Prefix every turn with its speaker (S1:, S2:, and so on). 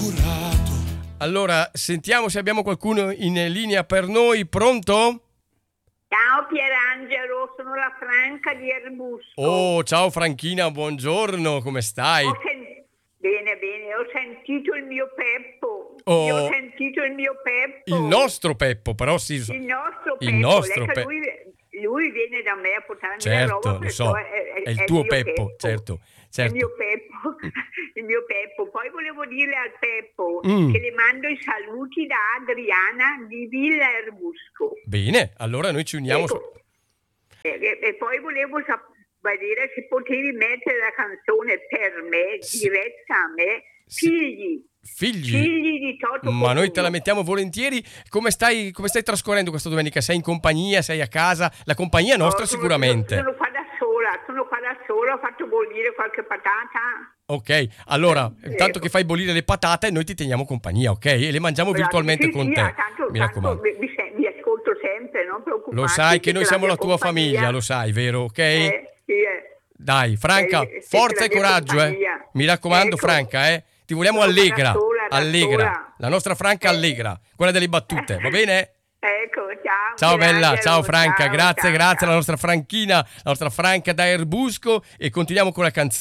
S1: Allora, sentiamo se abbiamo qualcuno in linea per noi. Pronto?
S2: Ciao Pierangelo, sono la Franca di Erbusco.
S1: Oh, ciao Franchina, buongiorno, come stai?
S2: Bene, ho sentito il mio Peppo.
S1: Oh.
S2: Io ho sentito il mio Peppo.
S1: Il nostro Peppo, però sì.
S2: Il nostro Peppo.
S1: Il nostro
S2: Ecco,
S1: Peppo.
S2: Lui viene da me a portarmi
S1: Certo,
S2: la roba.
S1: lo so. È il tuo Peppo, certo.
S2: Il mio Peppo. Il mio Peppo. Poi volevo dire al Peppo che le mando i saluti da Adriana di Villa Erbusco.
S1: Bene, allora noi ci uniamo.
S2: Ecco. E poi volevo dire se potevi mettere la canzone per me, diretta a me, Figli di Toto
S1: Ma
S2: Cotugno.
S1: noi te la mettiamo volentieri. Come stai trascorrendo questa domenica? Sei in compagnia? Sei a casa? La compagnia nostra sicuramente.
S2: Sono qua da sola, ho fatto bollire qualche patata.
S1: Ok, allora, intanto che fai bollire le patate, noi ti teniamo compagnia, ok? E le mangiamo virtualmente con te. Mi raccomando.
S2: Mi ascolto sempre, non preoccuparti.
S1: Lo sai che noi siamo la tua famiglia, lo sai, vero? Ok? Dai, Franca, forza e coraggio, Mi raccomando, ecco. Franca, Ti vogliamo allegra. Allegra. La nostra Franca allegra, quella delle battute, va bene?
S2: Ecco, ciao.
S1: Ciao bella,
S2: Angelo,
S1: ciao Franca,
S2: ciao,
S1: grazie,
S2: ciao.
S1: la nostra Franchina, la nostra Franca da Erbusco, e continuiamo con la canzone.